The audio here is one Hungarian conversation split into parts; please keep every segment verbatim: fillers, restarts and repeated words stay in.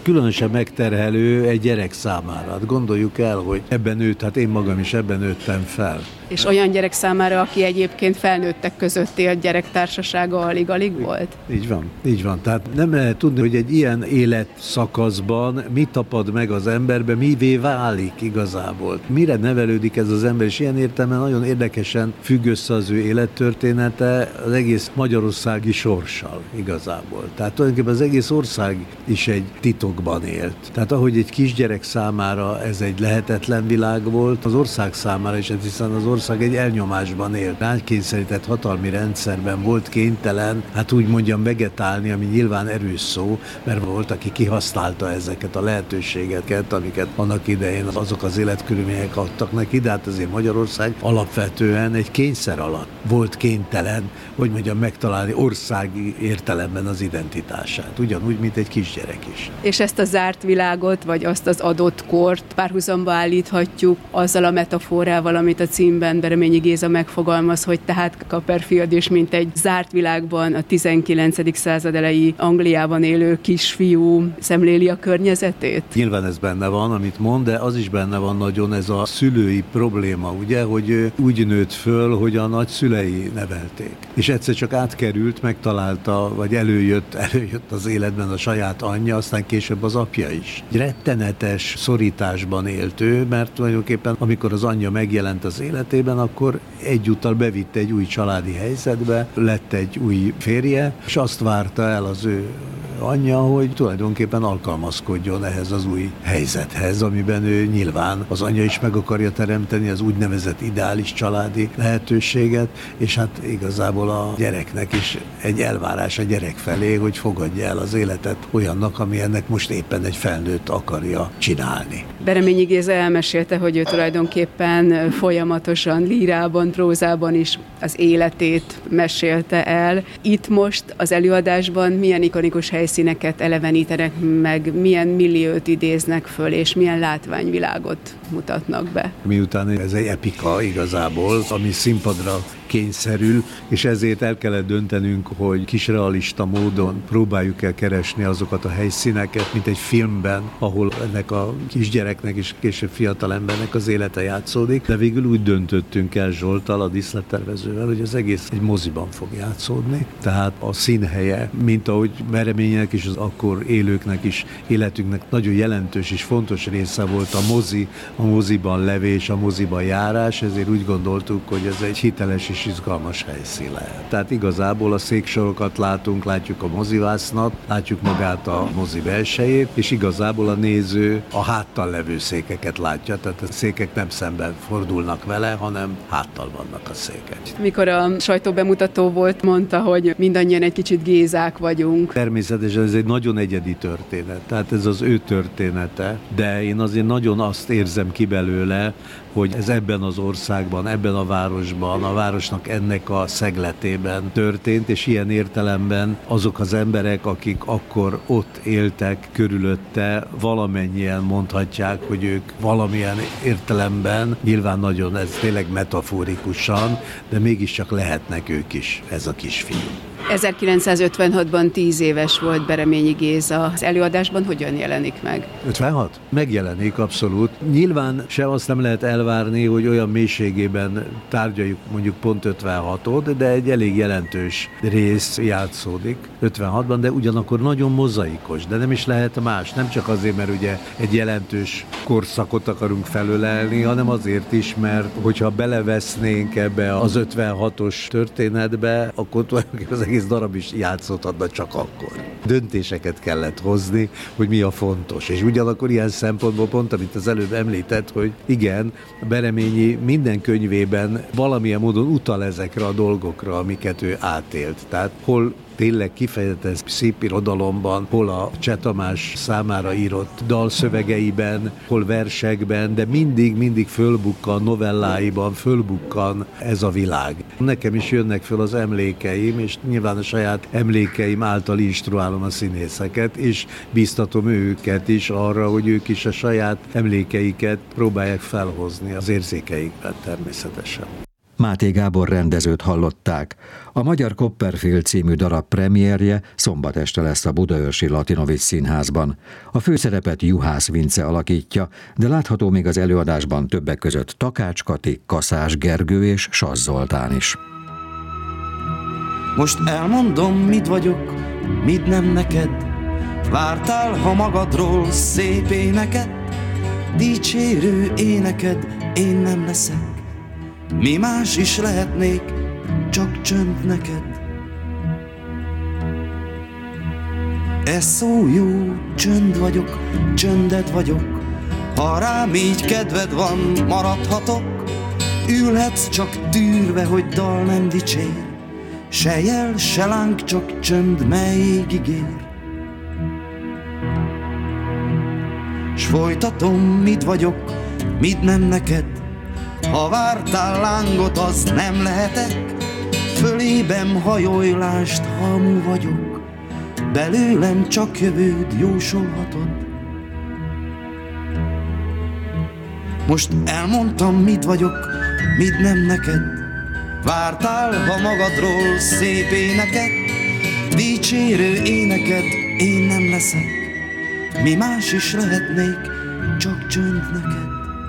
különösen megterhelő egy gyerek számára. Hát gondoljuk el, hogy ebben nőtt, hát én magam is ebben nőttem fel. És olyan gyerek számára, aki egyébként felnőttek között élt, gyerektársasága alig-alig volt? Így van, így van. Tehát nem lehet tudni, hogy egy ilyen életszakaszban mi tapad meg az emberbe, mivé válik igazából. Mire nevelődik ez az ember, és ilyen értelemben nagyon érdekesen függ össze az ő élettörténete az egész magyarországi sorssal igazából. Tehát tulajdonképpen az egész ország is egy titokban élt. Tehát ahogy egy kisgyerek számára ez egy lehetetlen világ volt, az ország számára is, hiszen az ország egy elnyomásban élt. Ránykényszerített hatalmi rendszerben volt kénytelen, hát úgy mondjam, vegetálni, ami nyilván erős szó, mert volt, aki kihasználta ezeket a lehetőségeket, amiket annak idején azok az életkörülmények adtak neki, de hát azért Magyarország alapvetően egy kényszer alatt volt kénytelen, hogy mondjam, megtalálni országi értelemben az identitását. Ugyanúgy, mint egy kisgyerek is. És ezt a zárt világot, vagy azt az adott kort párhuzamba állíthatjuk azzal a metaforával, amit a címben Bereményi Géza megfogalmaz, hogy tehát Copperfield is, mint egy zárt világban a tizenkilencedik század elejé Angliában élő kisfiú szemléli a környezetét? Nyilván ez benne van, amit mond, de az is benne van nagyon ez a szülői probléma, ugye, hogy ő úgy nőtt föl, hogy a nagyszülei nevelték. És egyszer csak átkerült, megtalálta, vagy előjött, előjött az életben a saját anyja, aztán később az apja is. Egy rettenetes szorításban élt ő, mert tulajdonképpen amikor az anyja megjelent az életében, akkor egyúttal bevitte egy új családi helyzetbe, lett egy új férje, és azt várta el az ő anyja, hogy tulajdonképpen alkalmazkodjon ehhez az új helyzethez, amiben ő nyilván az anyja is meg akarja teremteni az úgynevezett ideális családi lehetőséget, és hát igazából a gyereknek is egy elvárás a gyerek felé, hogy fogadja el az életet olyannak, ami ennek most éppen egy felnőtt akarja csinálni. Bereményi Géza elmesélte, hogy ő tulajdonképpen folyamatosan lírában, prózában is az életét mesélte el. Itt most az előadásban milyen ikonikus helyszíneket elevenítenek meg, milyen milliót idéznek föl, és milyen látványvilágot mutatnak be. Miután ez egy epika igazából, ami színpadra kényszerül, és ezért el kellett döntenünk, hogy kisrealista módon próbáljuk el keresni azokat a helyszíneket, mint egy filmben, ahol ennek a kisgyereknek és később fiatalembernek az élete játszódik, de végül úgy döntöttünk el Zsolttal, a díszlettervezővel, hogy az egész egy moziban fog játszódni. Tehát a színhelye, mint ahogy Bereménynek és az akkor élőknek is életünknek nagyon jelentős és fontos része volt a mozi, a moziban levés, a moziban járás, ezért úgy gondoltuk, hogy ez egy hiteles és izgalmas helyszín lehet. Tehát igazából a széksorokat látunk, látjuk a mozivásznat, látjuk magát a mozi belsejét, és igazából a néző a háttal levő székeket látja, tehát a székek nem szemben fordulnak vele, hanem háttal vannak a székek. Mikor a sajtóbemutató volt, mondta, hogy mindannyian egy kicsit Gézák vagyunk. Természetesen ez egy nagyon egyedi történet, tehát ez az ő története, de én azért nagyon azt érzem ki belőle, hogy ez ebben az országban, ebben a városban, a városnak ennek a szegletében történt, és ilyen értelemben azok az emberek, akik akkor ott éltek körülötte, valamennyien mondhatják, hogy ők valamilyen értelemben, nyilván nagyon ez tényleg metaforikusan, de mégiscsak lehetnek ők is, ez a kisfiú. ezerkilencszázötvenhatban tíz éves volt Bereményi Géza. Az előadásban hogyan jelenik meg? ötvenhat? Megjelenik abszolút. Nyilván se azt nem lehet elvárni, hogy olyan mélységében tárgyaljuk mondjuk pont ötvenhatot, de egy elég jelentős rész játszódik ötvenhatban, de ugyanakkor nagyon mozaikos, de nem is lehet más. Nem csak azért, mert ugye egy jelentős korszakot akarunk felölelni, hanem azért is, mert hogyha belevesznénk ebbe az ötvenhatos történetbe, akkor tulajdonképpen az egész darab is játszódhatna csak akkor. Döntéseket kellett hozni, hogy mi a fontos. És ugyanakkor ilyen szempontból pont, amit az előbb említett, hogy igen, Bereményi minden könyvében valamilyen módon utal ezekre a dolgokra, amiket ő átélt. Tehát hol tényleg kifejezetten szép irodalomban, hol a Cseh Tamás számára írott dalszövegeiben, hol versekben, de mindig, mindig fölbukkan, novelláiban fölbukkan ez a világ. Nekem is jönnek föl az emlékeim, és nyilván a saját emlékeim által instruálom a színészeket, és bíztatom őket is arra, hogy ők is a saját emlékeiket próbálják felhozni az érzékeikben természetesen. Máté Gábor rendezőt hallották. A Magyar Copperfield című darab premierje szombat este lesz a Budaörsi Latinovics Színházban. A főszerepet Juhász Vince alakítja, de látható még az előadásban többek között Takács Kati, Kaszás Gergő és Sass Zoltán is. Most elmondom, mit vagyok, mit nem neked. Vártál, ha magadról szép éneket, dicsérő éneked, én nem leszek. Mi más is lehetnék, csak csönd neked. Ez szó jó, csönd vagyok, csönded vagyok. Ha rám így kedved van, maradhatok. Ülhetsz csak tűrve, hogy dal nem dicsér. Se jel, se láng, csak csönd, melyig ígér. S folytatom, mit vagyok, mit nem neked. Ha vártál lángot, az nem lehetek. Fölébem hajólást, hamu vagyok. Belőlem csak jövőd jósolhatod. Most elmondtam, mit vagyok, mit nem neked. Vártál, ha magadról szép éneket, dicsérő éneked, én nem leszek. Mi más is lehetnék, csak csönd neked.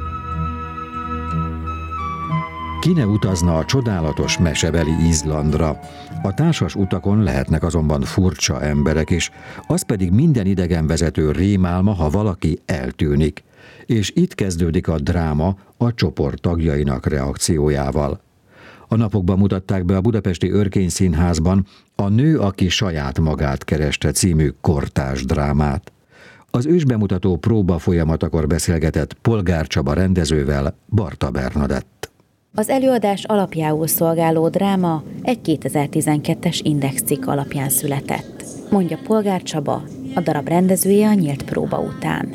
Ki ne utazna a csodálatos mesebeli Izlandra? A társas utakon lehetnek azonban furcsa emberek is, az pedig minden idegenvezető rémálma, ha valaki eltűnik. És itt kezdődik a dráma a csoport tagjainak reakciójával. A napokban mutatták be a budapesti Örkény Színházban a Nő, aki saját magát kereste című kortárs drámát. Az ősbemutató próba folyamatakor beszélgetett Polgár Csaba rendezővel Barta Bernadett. Az előadás alapjául szolgáló dráma egy kétezer-tizenkettes Index cikk alapján született, mondja Polgár Csaba, a darab rendezője a nyílt próba után.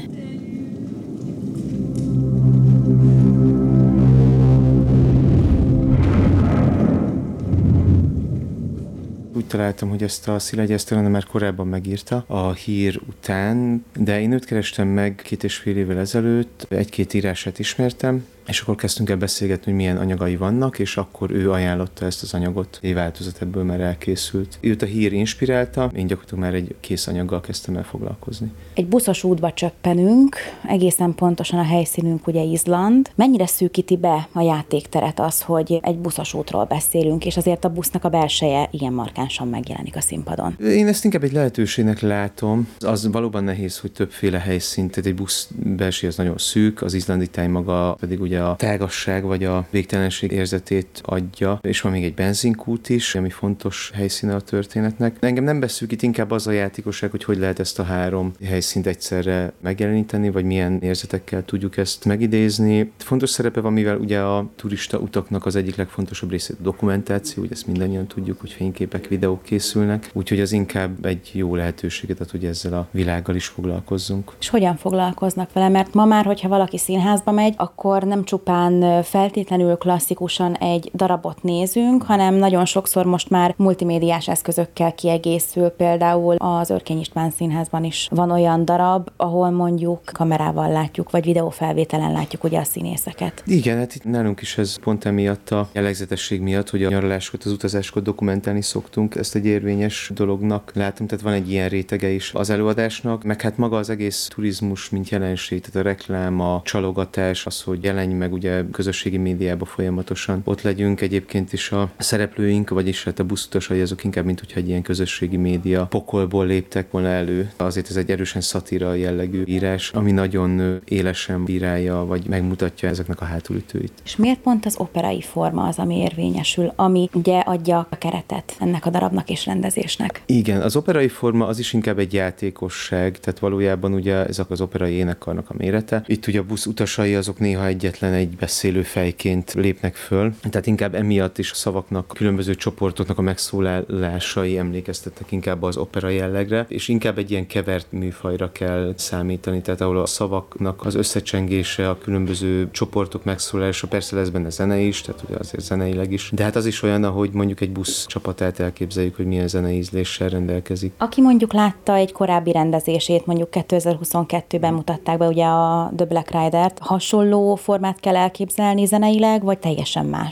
Úgy találtam, hogy ezt a Szilágyi Eszter már korábban megírta a Hír után, de én őt kerestem meg két és fél évvel ezelőtt, egy-két írását ismertem, és akkor kezdtünk el beszélgetni, hogy milyen anyagai vannak, és akkor ő ajánlotta ezt az anyagot. Egy változat ebből már elkészült. Őt a Hír inspirálta, én gyakorlatilag már egy kész anyaggal kezdtem el foglalkozni. Egy buszos útba csöppenünk, egészen pontosan a helyszínünk ugye Izland. Mennyire szűkíti be a játékteret az, hogy egy buszos útról beszélünk, és azért a busznak a belseje ilyen markánsan megjelenik a színpadon? Én ezt inkább egy lehetőségnek látom. Az valóban nehéz, hogy többféle helyszínt, tehát egy busz belseje az nagyon szűk, az izlandi táj maga pedig ugye a tágasság vagy a végtelenség érzetét adja, és van még egy benzinkút is, ami fontos helyszíne a történetnek. Engem nem beszűkít, inkább az a játékosság, hogy hogy lehet ezt a három helyszínt egyszerre megjeleníteni, vagy milyen érzetekkel tudjuk ezt megidézni. Fontos szerepe van, mivel ugye a turista utaknak az egyik legfontosabb része a dokumentáció, ugye ezt mindannyian tudjuk, hogy fényképek, videók készülnek, úgyhogy az inkább egy jó lehetőséget ad, hogy ezzel a világgal is foglalkozzunk. És hogyan foglalkoznak vele? Mert ma már, hogyha valaki színházba megy, akkor nem csupán feltétlenül klasszikusan egy darabot nézünk, hanem nagyon sokszor most már multimédiás eszközökkel kiegészül. Például az Örkény István Színházban is van olyan darab, ahol mondjuk kamerával látjuk, vagy videófelvételen látjuk ugye a színészeket. Igen, hát itt nálunk is ez pont emiatt a jellegzetesség miatt, hogy a nyaralásokat, az utazásokat dokumentálni szoktunk, ezt egy érvényes dolognak látom, tehát van egy ilyen rétege is az előadásnak, meg hát maga az egész turizmus, mint jelenség, tehát a reklám, a csalogatás, az, hogy jelenj meg ugye közösségi médiában folyamatosan ott legyünk, egyébként is a szereplőink, vagyis hát a buszutasai azok inkább, mint hogyha egy ilyen közösségi média pokolból léptek volna elő. Azért ez egy erősen szatíra jellegű írás, ami nagyon élesen bírálja, vagy megmutatja ezeknek a hátulütőit. És miért pont az operai forma az, ami érvényesül, ami ugye adja a keretet ennek a darabnak és rendezésnek? Igen, az operai forma az is inkább egy játékosság, tehát valójában ugye ezek az operai énekkarnak a mérete. Itt ugye a busz utasai azok néha egyetlen egy beszélő fejként lépnek föl, tehát inkább emiatt is a szavaknak, a különböző csoportoknak a megszólalásai emlékeztetnek inkább az opera jellegre, és inkább egy ilyen kevert műfajra kell számítani, tehát ahol a szavaknak az összecsengése, a különböző csoportok megszólalása, persze lesz benne zene is, tehát ugye azért zeneileg is, de hát az is olyan, ahogy mondjuk egy busz csapatát elképzeljük, hogy milyen zenei ízléssel rendelkezik. Aki mondjuk látta egy korábbi rendezését, mondjuk kétezer-huszonkettőben mutatták be ugye a The Black Rider-t, hasonló formát kell elképzelni zeneileg, vagy teljesen más?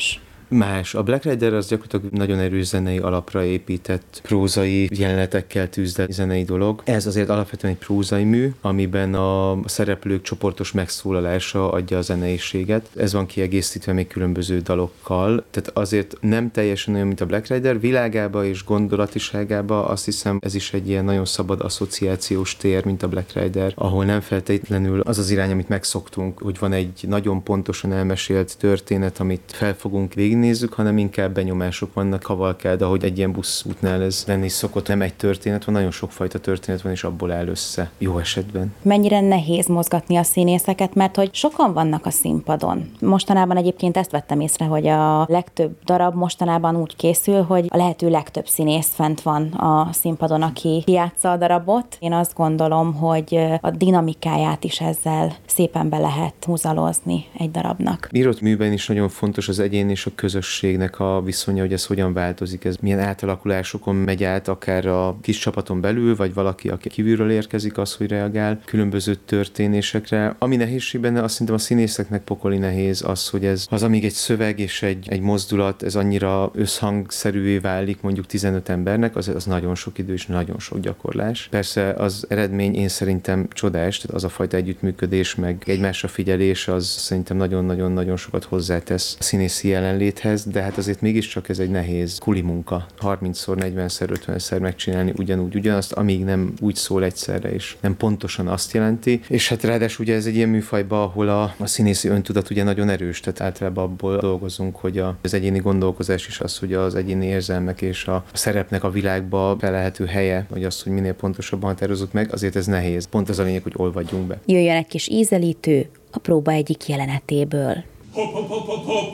Más. A Black Rider az gyakorlatilag nagyon erős zenei alapra épített prózai jelenetekkel tűzdelt zenei dolog. Ez azért alapvetően egy prózai mű, amiben a szereplők csoportos megszólalása adja a zeneiséget. Ez van kiegészítve még különböző dalokkal. Tehát azért nem teljesen olyan, mint a Black Rider. Világába és gondolatiságába azt hiszem, ez is egy ilyen nagyon szabad asszociációs tér, mint a Black Rider, ahol nem feltétlenül az az irány, amit megszoktunk, hogy van egy nagyon pontosan elmesélt történet, amit felfogunk, végignézzük, hanem inkább benyomások vannak, kavalkád, ahogy egy ilyen buszútnál ez lenni szokott. Nem egy történet van, nagyon sokfajta történet van, és abból áll össze. Jó esetben. Mennyire nehéz mozgatni a színészeket, mert hogy sokan vannak a színpadon. Mostanában egyébként ezt vettem észre, hogy a legtöbb darab mostanában úgy készül, hogy a lehető legtöbb színész fent van a színpadon, aki játsza a darabot. Én azt gondolom, hogy a dinamikáját is ezzel szépen be lehet húzalozni egy darabnak. Írott műben is nagyon fontos az egyén és a közösségnek a viszonya, hogy ez hogyan változik, ez milyen átalakulásokon megy át, akár a kis csapaton belül, vagy valaki, aki kívülről érkezik, az, hogy reagál különböző történésekre. Ami nehézség benne, azt szerintem a színészeknek pokoli nehéz az, hogy ez az, amíg egy szöveg és egy, egy mozdulat, ez annyira összhangszerűvé válik mondjuk tizenöt embernek, az, az nagyon sok idő és nagyon sok gyakorlás. Persze az eredmény én szerintem csodás, tehát az a fajta együttműködés, meg egymásra figyelés, az szerintem nagyon-nagyon-nagyon sokat hozzátesz a színészi jelenléthez, de hát azért mégiscsak ez egy nehéz kuli munka. harmincszer, negyvenszer, ötvenszer megcsinálni ugyanúgy, ugyanazt, amíg nem úgy szól egyszerre, és nem pontosan azt jelenti. És hát ráadásul ugye ez egy ilyen műfajban, ahol a, a színészi öntudat ugye nagyon erős, tehát általában abból dolgozunk, hogy a, az egyéni gondolkozás is az, hogy az egyéni érzelmek és a, a szerepnek a világba felelhető helye, vagy az, hogy minél pontosabban határozzuk meg, azért ez nehéz. Pont az a lényeg, hogy olvadjunk be. Jöjjön egy kis ízelítő a próba egyik jelenetéből. Hopp, hopp, hopp, hopp, hopp!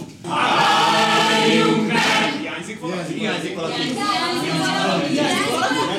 Álljunk meg! Hiányzik valaki? Hiányzik valaki? Hiányzik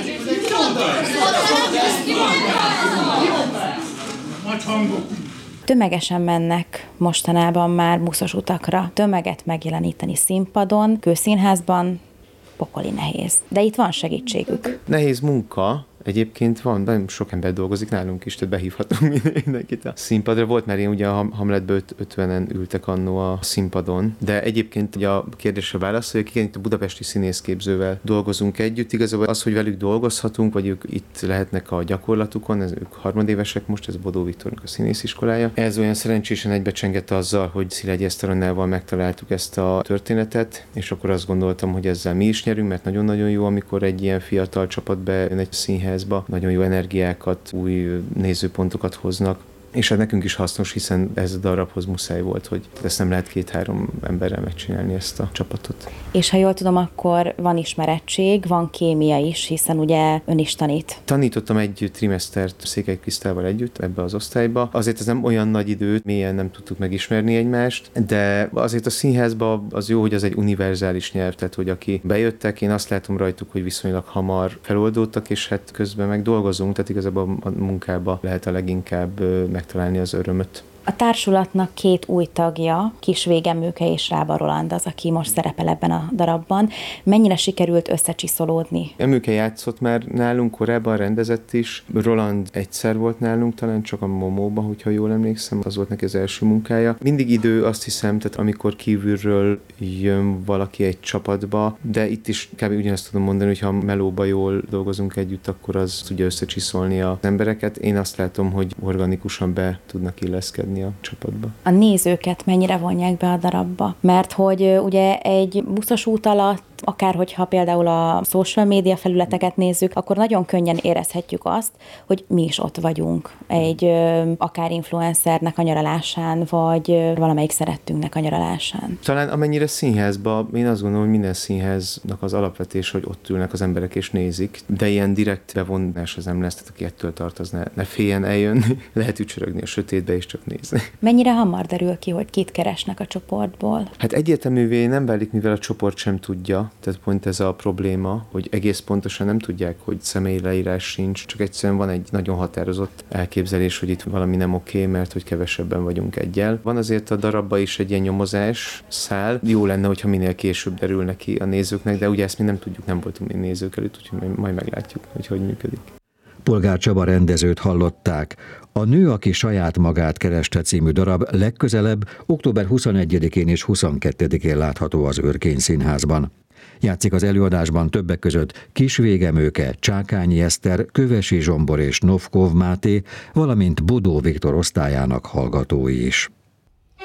valaki? Tömegesen mennek mostanában már buszos utakra. Tömeget megjeleníteni színpadon, kőszínházban pokoli nehéz. De itt van segítségük. Nehéz munka. Egyébként van, nagyon sok ember dolgozik nálunk is, tehát behívhatunk mindenkit a színpadra. Volt már én ugye a Hamletből ötvenen ültek annó a színpadon, de egyébként ugye a kérdésre válaszoljuk, igen, itt a budapesti színészképzővel dolgozunk együtt. Igazából az, hogy velük dolgozhatunk, vagy ők itt lehetnek a gyakorlatukon, ez, ők harmadévesek most, ez Bodó Viktornak a színésziskolája. Ez olyan szerencsésen egybecsengett azzal, hogy Szilágyi Eszteronnával megtaláltuk ezt a történetet, és akkor azt gondoltam, hogy ezzel mi is nyerünk, mert nagyon-nagyon jó, amikor egy ilyen fiatal csapat bejön egy színház, nagyon jó energiákat, új nézőpontokat hoznak. És hát nekünk is hasznos, hiszen ez a darabhoz muszáj volt, hogy ezt nem lehet két-három emberrel megcsinálni, ezt a csapatot. És ha jól tudom, akkor van ismerettség, van kémia is, hiszen ugye ön is tanít. Tanítottam egy trimesztert Székely Krisztával együtt ebbe az osztályba. Azért ez nem olyan nagy idő, mélyen nem tudtuk megismerni egymást, de azért a színházban az jó, hogy az egy univerzális nyelv, tehát hogy aki bejöttek, én azt látom rajtuk, hogy viszonylag hamar feloldódtak, és hát közben meg dolgozunk, tehát igazából a munkába lehet a leginkább megtalálni az örömöt. A társulatnak két új tagja, Kis Végemőke és Rába Roland az, aki most szerepel ebben a darabban. Mennyire sikerült összecsiszolódni? Emőke játszott már nálunk, korábban rendezett is. Roland egyszer volt nálunk, talán csak a Momóban, hogyha jól emlékszem, az volt neki az első munkája. Mindig idő, azt hiszem, tehát amikor kívülről jön valaki egy csapatba, de itt is kb. Ugyanazt tudom mondani, hogy ha melóba jól dolgozunk együtt, akkor az tudja összecsiszolni az embereket. Én azt látom, hogy organikusan be tudnak illeszkedni a csapatba. A nézőket mennyire vonják be a darabba? Mert hogy ugye egy buszos út alatt, akár hogyha például a social média felületeket nézzük, akkor nagyon könnyen érezhetjük azt, hogy mi is ott vagyunk egy akár influencernek a nyaralásán, vagy valamelyik szerettünknek a nyaralásán. Talán amennyire színházba, én azt gondolom, hogy minden színháznak az alapvetés, hogy ott ülnek az emberek és nézik, de ilyen direkt bevonás az nem lesz, tehát aki ettől tart, az ne, ne féljen eljönni, lehet ücsörögni a sötétbe és csak nézni. Mennyire hamar derül ki, hogy kit keresnek a csoportból? Hát egyértelművé nem válik, mivel a csoport sem tudja, tehát pont ez a probléma, hogy egész pontosan nem tudják, hogy személyi leírás sincs, csak egyszerűen van egy nagyon határozott elképzelés, hogy itt valami nem oké, mert hogy kevesebben vagyunk egyel. Van azért a darabban is egy ilyen nyomozás szál. Jó lenne, hogyha minél később derül neki a nézőknek, de ugye ezt mi nem tudjuk, nem voltunk még nézők előtt, úgyhogy majd meglátjuk, hogy hogy működik. Nagypolgár Csaba rendezőt hallották. A Nő, aki saját magát kereste című darab legközelebb október huszonegyedikén és huszonkettedikén látható az Örkény Színházban. Játszik az előadásban többek között Kis Végemőke, Csákányi Eszter, Kövesi Zsombor és Novkov Máté, valamint Bodó Viktor osztályának hallgatói is.